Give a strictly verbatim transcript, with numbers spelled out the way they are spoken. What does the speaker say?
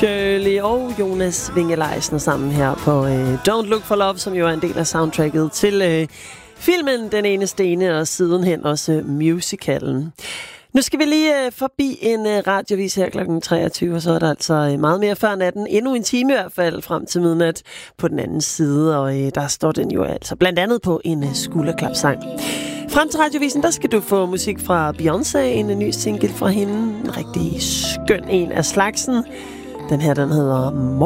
Shirley og Jonas Winge-Leisner sammen her på øh, Don't Look for Love, som jo er en del af soundtracket til øh, filmen Den Ene Stene og sidenhen også øh, musicalen. Nu skal vi lige øh, forbi en øh, radiovis her klokken treogtyve, og så er der altså øh, meget mere før natten. Endnu en time i hvert fald frem til midnat på den anden side, og øh, der står den jo altså blandt andet på en øh, skulderklapsang. Frem til radiovisen, der skal du få musik fra Beyoncé, en ny single fra hende. En rigtig skøn en af slagsen. Den her, den hedder